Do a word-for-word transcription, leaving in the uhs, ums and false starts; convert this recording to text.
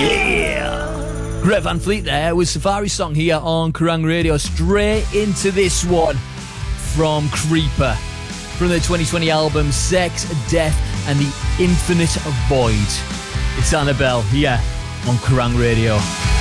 Yeah! Greta Van Fleet there with Safari Song here on Kerrang Radio. Straight into this one from Creeper, from their twenty twenty album Sex, Death and the Infinite Void. It's Annabelle here on Kerrang Radio.